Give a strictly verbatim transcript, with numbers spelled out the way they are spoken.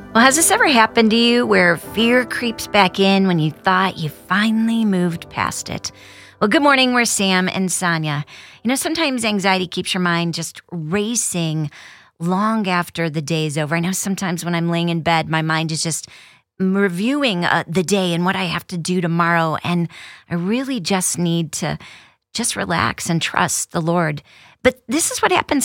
Well, has this ever happened to you where fear creeps back in when you thought you finally moved past it? Well, good morning. We're Sam and Sonia. You know, sometimes anxiety keeps your mind just racing long after the day is over. I know sometimes when I'm laying in bed, my mind is just reviewing uh, the day and what I have to do tomorrow. And I really just need to just relax and trust the Lord. But this is what happens